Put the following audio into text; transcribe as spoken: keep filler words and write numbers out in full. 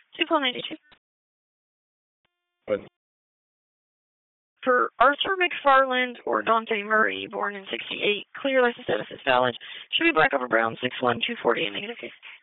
two four ninety-two. What? For Arthur McFarland or Dante Murray, born in sixty-eight, clear license status is valid. Should be black over brown, six one, two forty, and negative case.